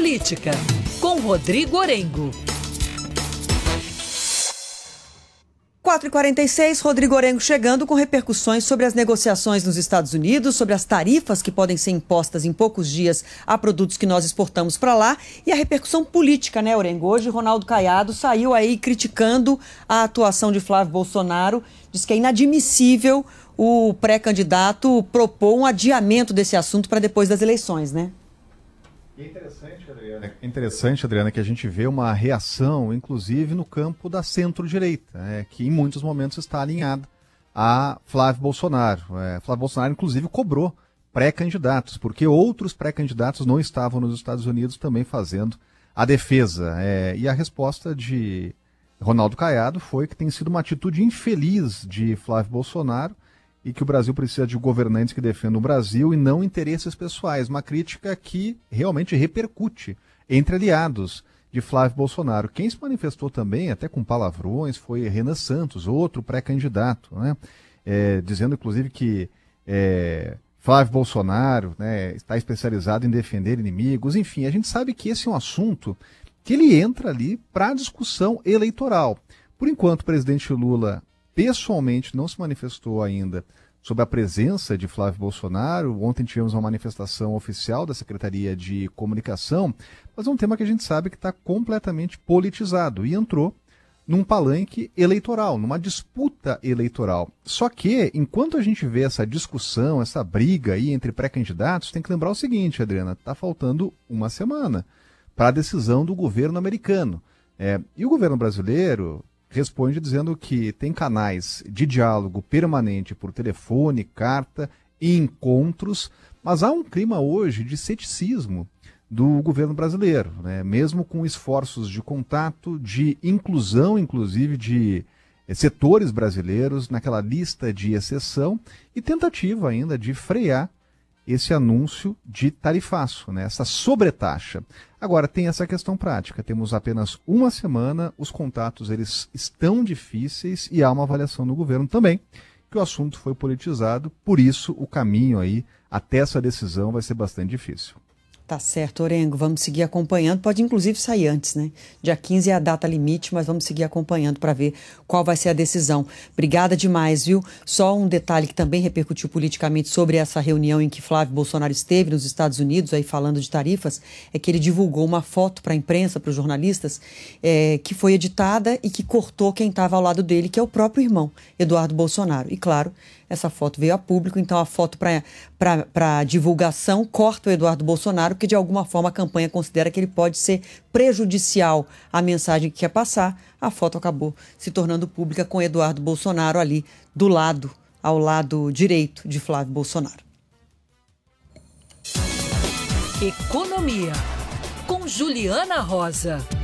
Política, com Rodrigo Orengo. 4h46, Rodrigo Orengo chegando com repercussões sobre as negociações nos Estados Unidos, sobre as tarifas que podem ser impostas em poucos dias a produtos que nós exportamos para lá e a repercussão política, né, Orengo? Hoje, Ronaldo Caiado saiu aí criticando a atuação de Flávio Bolsonaro, diz que é inadmissível o pré-candidato propor um adiamento desse assunto para depois das eleições, né? É interessante, Adriana, que a gente vê uma reação, inclusive no campo da centro-direita, que em muitos momentos está alinhada a Flávio Bolsonaro. Flávio Bolsonaro, inclusive, cobrou pré-candidatos, porque outros pré-candidatos não estavam nos Estados Unidos também fazendo a defesa. E a resposta de Ronaldo Caiado foi que tem sido uma atitude infeliz de Flávio Bolsonaro e que o Brasil precisa de governantes que defendam o Brasil e não interesses pessoais. Uma crítica que realmente repercute entre aliados de Flávio Bolsonaro. Quem se manifestou também, até com palavrões, foi Renan Santos, outro pré-candidato, né? Dizendo, inclusive, que Flávio Bolsonaro, né, está especializado em defender inimigos. Enfim, a gente sabe que esse é um assunto que ele entra ali para a discussão eleitoral. Por enquanto, o presidente Lula pessoalmente não se manifestou ainda sobre a presença de Flávio Bolsonaro. Ontem tivemos uma manifestação oficial da Secretaria de Comunicação, mas é um tema que a gente sabe que está completamente politizado e entrou num palanque eleitoral, numa disputa eleitoral. Só que, enquanto a gente vê essa discussão, essa briga aí entre pré-candidatos, tem que lembrar o seguinte, Adriana, está faltando uma semana para a decisão do governo americano. E o governo brasileiro responde dizendo que tem canais de diálogo permanente por telefone, carta e encontros, mas há um clima hoje de ceticismo do governo brasileiro, né? Mesmo com esforços de contato, de inclusão, inclusive, de setores brasileiros naquela lista de exceção e tentativa ainda de frear esse anúncio de tarifaço, né? Essa sobretaxa. Agora, tem essa questão prática. Temos apenas uma semana, os contatos eles estão difíceis e há uma avaliação no governo também que o assunto foi politizado, por isso o caminho aí até essa decisão vai ser bastante difícil. Tá certo, Orengo, vamos seguir acompanhando, pode inclusive sair antes, né? Dia 15 é a data limite, mas vamos seguir acompanhando para ver qual vai ser a decisão. Obrigada demais, viu? Só um detalhe que também repercutiu politicamente sobre essa reunião em que Flávio Bolsonaro esteve nos Estados Unidos, aí falando de tarifas, é que ele divulgou uma foto para a imprensa, para os jornalistas, que foi editada e que cortou quem estava ao lado dele, que é o próprio irmão, Eduardo Bolsonaro. E claro, essa foto veio a público, então a foto para divulgação corta o Eduardo Bolsonaro, porque de alguma forma a campanha considera que ele pode ser prejudicial à mensagem que quer passar. A foto acabou se tornando pública com Eduardo Bolsonaro ali do lado, ao lado direito de Flávio Bolsonaro. Economia, com Juliana Rosa.